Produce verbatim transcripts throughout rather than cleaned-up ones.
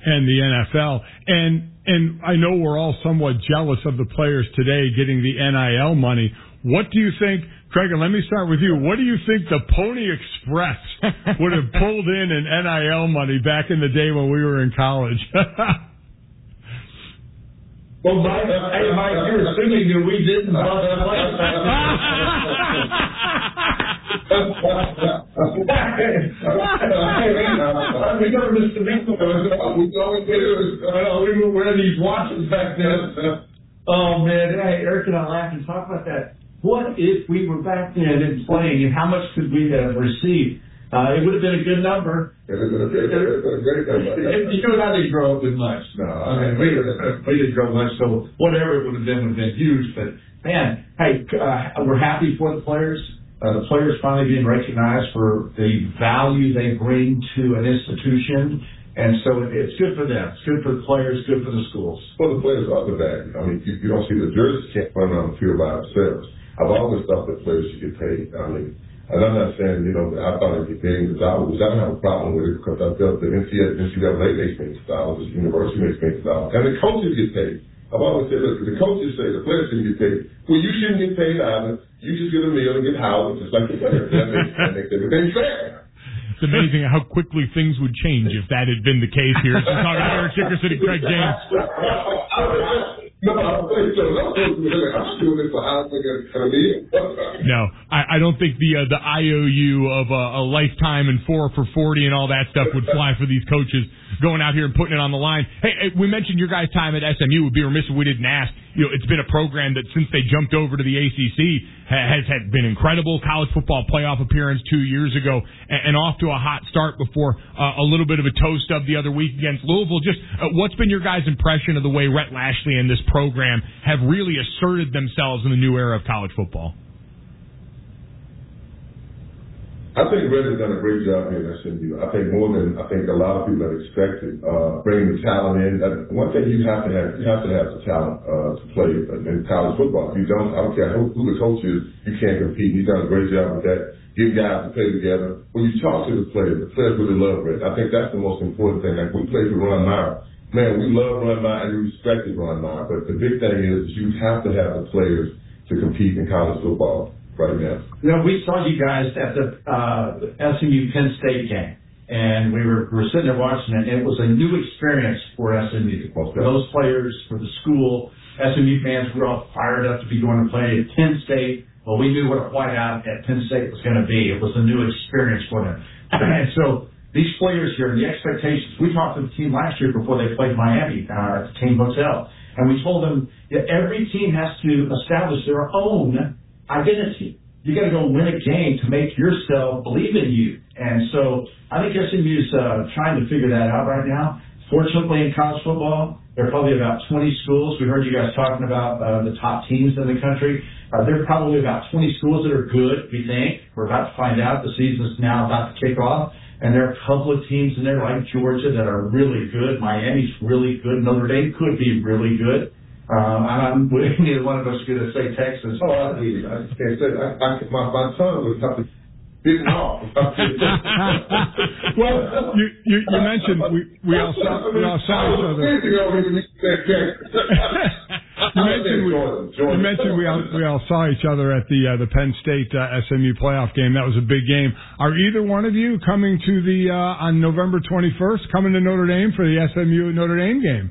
and the N F L. And and I know we're all somewhat jealous of the players today getting the N I L money. What do you think, Craig, and let me start with you. What do you think the Pony Express would have pulled in in N I L money back in the day when we were in college? Well, Mike, hey, Mike, you're assuming that we didn't bust the place. We never missed a beat. We always we would wear these watches back then. Oh, man. Hey, Eric and I laughed and talked about that. What if we were back then and playing, and how much could we have received? Uh, it would have been a good number. It would have been a great number. You know, I didn't grow up with much. No, I mean, we, we didn't grow much, so whatever it would have been would have been huge. But, man, hey, uh, we're happy for the players. Uh, the players finally being recognized for the value they bring to an institution. And so it's good for them. It's good for the players, good for the schools. Well, the players are the value. I mean, you, you don't see the jerseys can't run around the field by themselves. I've always thought that players should get paid. I mean, and I'm not saying, you know, I thought I'd get paid because I, was, I don't have a problem with it because I felt that N C double A makes millions of dollars, the university makes millions of dollars, and the coaches get paid. I've always said, look, the coaches say the players shouldn't get paid. Well, you shouldn't get paid either. You just get a meal and get housed just like the players. That makes, that makes everything fair. It's amazing how quickly things would change if that had been the case here. So talking to Eric Dickerson and Craig James. No, I'm doing it for housing and a meal. No, I, I don't think the uh, the I O U of uh, a lifetime and four for forty and all that stuff would fly for these coaches going out here and putting it on the line. Hey, we mentioned your guys' time at S M U. It would be remiss if we didn't ask. You know, it's been a program that since they jumped over to the A C C has had been incredible. College football playoff appearance two years ago, and, and off to a hot start before uh, a little bit of a toe stub the other week against Louisville. Just uh, what's been your guys' impression of the way Rhett Lashlee and this program have really asserted themselves in the new era of college football? I think Rhett has done a great job here at S M U. I think more than I think a lot of people have expected. Uh, bringing the talent in. Uh, one thing you have to have, you have to have the talent uh, to play in college football. If you don't, I don't care who, who the coach is, you can't compete. He's done a great job with that. Get guys to play together. When you talk to the players, the players really love Rhett. I think that's the most important thing. Like we play for Ron Meyer. Man, we love Ron Meyer and we respect Ron Meyer. But the big thing is you have to have the players to compete in college football right now. You know, we saw you guys at the uh, S M U Penn State game, and we were, we were sitting there watching it, and it was a new experience for S M U. For those players, for the school, S M U fans were all fired up to be going to play at Penn State. Well, we knew what a whiteout at Penn State was going to be. It was a new experience for them. And so these players here, the expectations, we talked to the team last year before they played Miami uh, at the team hotel, and we told them that every team has to establish their own identity. You got to go win a game to make yourself believe in you. And so I think S M U's uh, trying to figure that out right now. Fortunately, in college football, there are probably about twenty schools. We heard you guys talking about uh, the top teams in the country. Uh, there are probably about twenty schools that are good, we think. We're about to find out. The season's now about to kick off. And there are a couple of teams in there like Georgia that are really good. Miami's really good. Notre Dame could be really good. Um, I'm, neither one of us is going to say Texas. Oh, I need it. I just can't say I, I, my, my tongue was something bitten off. Well, you, you, you mentioned we, we all saw, we all saw each other. You mentioned we, you mentioned we all, we all saw each other at the uh, the Penn State uh, S M U playoff game. That was a big game. Are either one of you coming to the uh, on November twenty-first, coming to Notre Dame for the S M U Notre Dame game?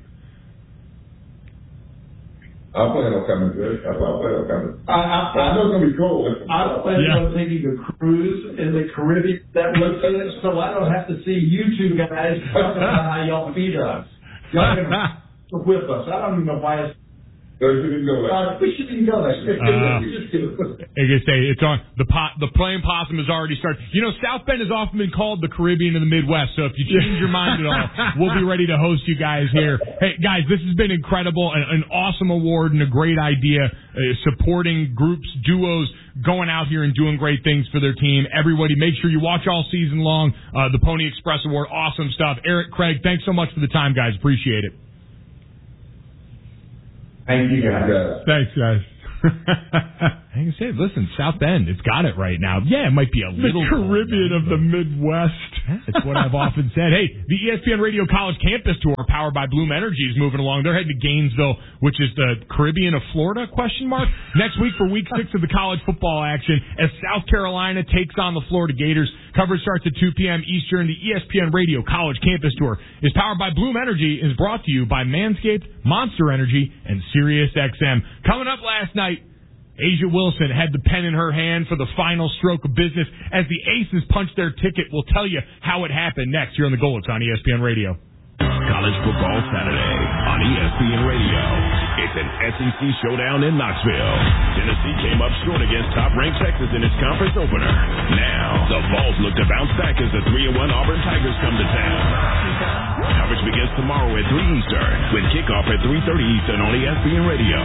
I plan on coming good. I plan on coming. I, I, I know it's going to be cold. I plan yeah. on taking a cruise in the Caribbean that looks at it, so I don't have to see you two guys talking about how y'all feed us. Y'all can whip us. I don't even know why it's... No, we shouldn't go there. Uh, we shouldn't go there. Uh, I guess say it's on the pot. The playing possum has already started. You know, South Bend has often been called the Caribbean of the Midwest. So if you change your mind at all, we'll be ready to host you guys here. Hey, guys, this has been incredible. An, an awesome award and a great idea. Uh, supporting groups, duos, going out here and doing great things for their team. Everybody, make sure you watch all season long. Uh, the Pony Express Award, awesome stuff. Eric, Craig, thanks so much for the time, guys. Appreciate it. Thank you, guys. Thanks, guys. Like I said, listen, South Bend, it's got it right now. Yeah, it might be a little... The Caribbean of the Midwest. That's what I've often said. Hey, the E S P N Radio College Campus Tour powered by Bloom Energy is moving along. They're heading to Gainesville, which is the Caribbean of Florida, question mark, next week for week six of the college football action as South Carolina takes on the Florida Gators. Coverage starts at two p.m. Eastern. The E S P N Radio College Campus Tour is powered by Bloom Energy and is brought to you by Manscaped, Monster Energy, and Sirius X M. Coming up last night, Asia Wilson had the pen in her hand for the final stroke of business as the Aces punched their ticket. We'll tell you how it happened next here on the Golics on E S P N Radio. College Football Saturday on E S P N Radio. It's an S E C showdown in Knoxville. Tennessee came up short against top-ranked Texas in its conference opener. Now, the Vols look to bounce back as the three and one Auburn Tigers come to town. Coverage begins tomorrow at three Eastern with kickoff at three thirty Eastern on E S P N Radio.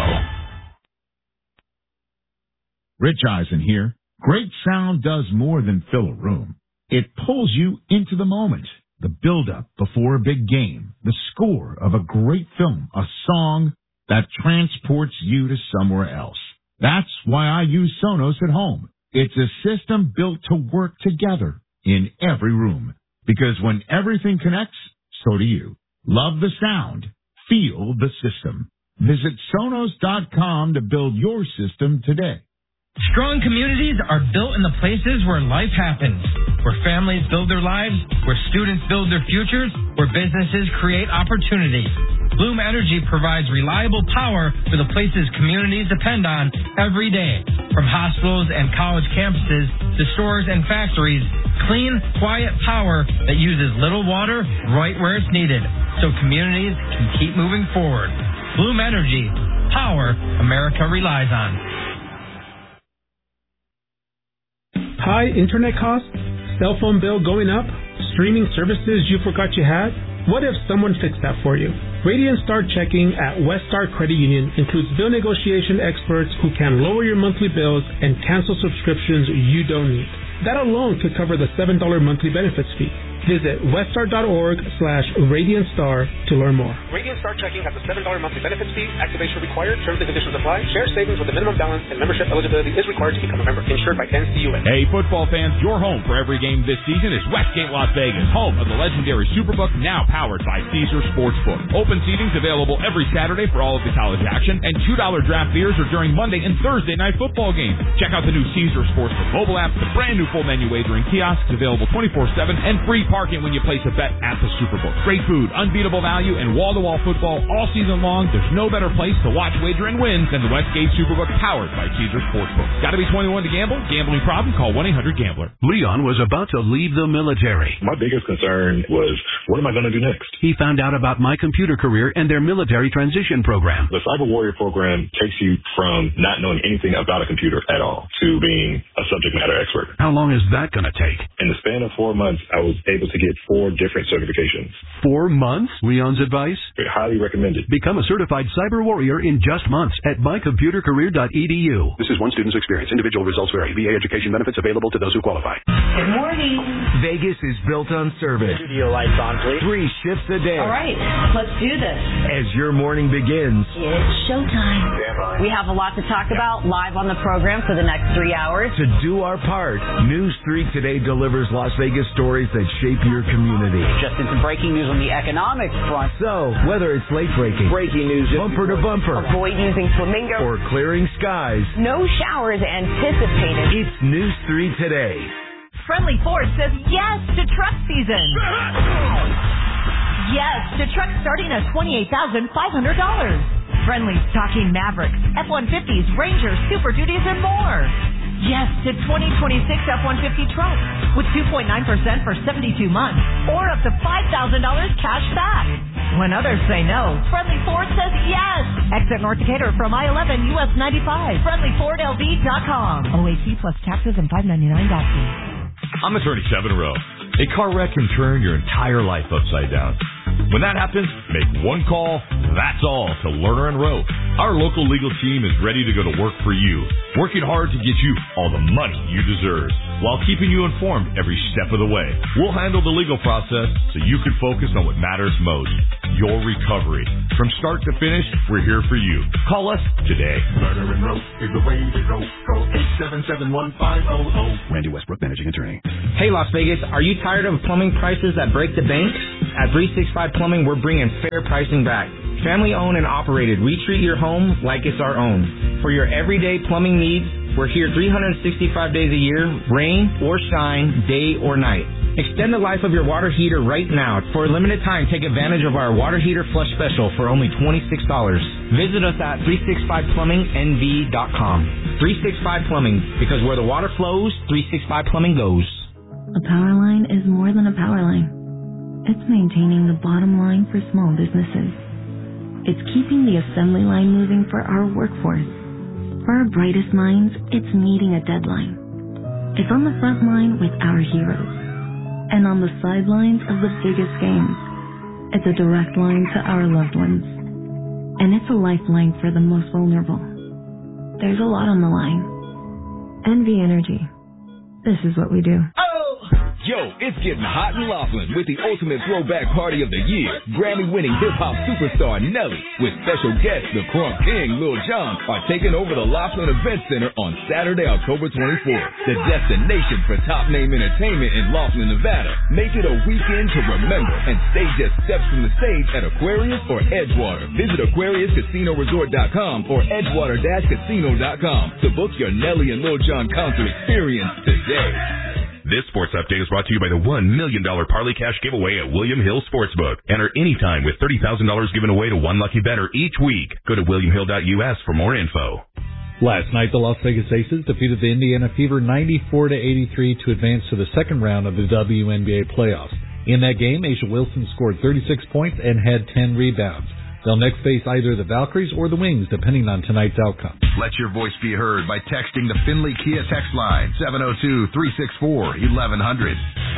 Rich Eisen here. Great sound does more than fill a room. It pulls you into the moment. The build-up before a big game. The score of a great film. A song that transports you to somewhere else. That's why I use Sonos at home. It's a system built to work together in every room. Because when everything connects, so do you. Love the sound. Feel the system. Visit Sonos dot com to build your system today. Strong communities are built in the places where life happens, where families build their lives, where students build their futures, where businesses create opportunity. Bloom Energy provides reliable power for the places communities depend on every day. From hospitals and college campuses to stores and factories, clean, quiet power that uses little water right where it's needed, so communities can keep moving forward. Bloom Energy, power America relies on. High internet costs, cell phone bill going up, streaming services you forgot you had? What if someone fixed that for you? Radiant Star Checking at Weststar Credit Union includes bill negotiation experts who can lower your monthly bills and cancel subscriptions you don't need. That alone could cover the seven dollars monthly benefits fee. Visit weststar.org slash Radiant Star to learn more. Radiant Star Checking has a seven dollars monthly benefits fee. Activation required. Terms and conditions apply. Share savings with a minimum balance and membership eligibility is required to become a member. Insured by N C U A. Hey, football fans, your home for every game this season is Westgate Las Vegas, home of the legendary Superbook, now powered by Caesars Sportsbook. Open seating's available every Saturday for all of the college action, and two dollars draft beers are during Monday and Thursday night football games. Check out the new Caesars Sportsbook mobile app, the brand new full menu wagering kiosks available twenty-four seven, and free parking when you place a bet at the Superbook. Great food, unbeatable value, and wall-to-wall football all season long. There's no better place to watch, wager, and win than the Westgate Superbook powered by Caesars Sportsbook. Got to be twenty-one to gamble? Gambling problem? Call one eight hundred gambler. Leon was about to leave the military. My biggest concern was, what am I going to do next? He found out about My Computer Career and their military transition program. The Cyber Warrior program takes you from not knowing anything about a computer at all to being a subject matter expert. How long is that going to take? In the span of four months, I was able to get four different certifications. Four months? Leon's advice? Highly recommended. Become a certified cyber warrior in just months at my computer career dot e d u. This is one student's experience. Individual results vary. V A education benefits available to those who qualify. Good morning. Vegas is built on service. Studio lights on, please. Three shifts a day. All right, let's do this. As your morning begins, it's showtime. We have a lot to talk about live on the program for the next three hours. To do our part, News three Today delivers Las Vegas stories that shape your community. Just into breaking news on the economic front. So, whether it's late breaking, breaking news, bumper to bumper, avoid using flamingo, or clearing skies, no showers anticipated. It's News three Today. Friendly Ford says yes to truck season. Yes to trucks starting at twenty-eight thousand five hundred dollars. Friendly's talking Mavericks, F one fifties, Rangers, Super Duties, and more. Yes to twenty twenty-six F one fifty trucks with two point nine percent for seventy-two months or up to five thousand dollars cash back. When others say no, Friendly Ford says yes. Exit North Decatur from I eleven U S ninety-five. Friendly Ford L V dot com. O A C plus taxes and five ninety-nine fee. I'm attorney Kevin Rowe. A car wreck can turn your entire life upside down. When that happens, make one call, that's all, to Lerner and Rowe. Our local legal team is ready to go to work for you, working hard to get you all the money you deserve, while keeping you informed every step of the way. We'll handle the legal process so you can focus on what matters most. your recovery. From start to finish, we're here for you. Call us today. Murder and rope is the way to go. Call eight seven seven, one five zero zero. Randy Westbrook, Managing Attorney. Hey, Las Vegas, are you tired of plumbing prices that break the bank? At three sixty-five Plumbing, we're bringing fair pricing back. Family owned and operated, we treat your home like it's our own. For your everyday plumbing needs, we're here three hundred sixty-five days a year, rain or shine, day or night. Extend the life of your water heater right now. For a limited time, take advantage of our water heater flush special for only twenty-six dollars. Visit us at three sixty-five plumbing n v dot com. three sixty-five Plumbing, because where the water flows, three sixty-five Plumbing goes. A power line is more than a power line. It's maintaining the bottom line for small businesses. It's keeping the assembly line moving for our workforce. For our brightest minds, it's meeting a deadline. It's on the front line with our heroes. And on the sidelines of the biggest games, it's a direct line to our loved ones. And it's a lifeline for the most vulnerable. There's a lot on the line. N V Energy. This is what we do. Yo, it's getting hot in Laughlin with the ultimate throwback party of the year. Grammy-winning hip-hop superstar Nelly with special guests the Crunk King, Lil Jon, are taking over the Laughlin Event Center on Saturday, October twenty-fourth. The destination for top-name entertainment in Laughlin, Nevada. Make it a weekend to remember and stay just steps from the stage at Aquarius or Edgewater. Visit Aquarius Casino Resort dot com or Edgewater Casino dot com to book your Nelly and Lil Jon concert experience today. This sports update is brought to you by the one million dollars Parlay Cash giveaway at William Hill Sportsbook. Enter anytime with thirty thousand dollars given away to one lucky bettor each week. Go to william hill dot u s for more info. Last night, the Las Vegas Aces defeated the Indiana Fever ninety-four to eighty-three to advance to the second round of the W N B A playoffs. In that game, A'ja Wilson scored thirty-six points and had ten rebounds. They'll next face either the Valkyries or the Wings, depending on tonight's outcome. Let your voice be heard by texting the Finley Kia text line, seven oh two, three six four, eleven hundred.